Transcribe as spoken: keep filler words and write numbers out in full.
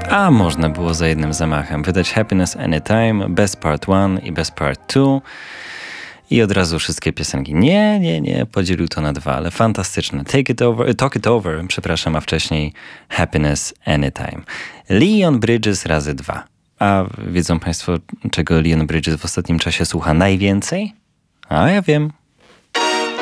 A można było za jednym zamachem wydać Happiness Anytime, Best Part jeden i Best Part dwa i od razu wszystkie piosenki. Nie, nie, nie, podzielił to na dwa, ale fantastyczne. Take it over, Talk It Over, przepraszam, a wcześniej Happiness Anytime. Leon Bridges razy dwa. A wiedzą Państwo, czego Leon Bridges w ostatnim czasie słucha najwięcej? A ja wiem.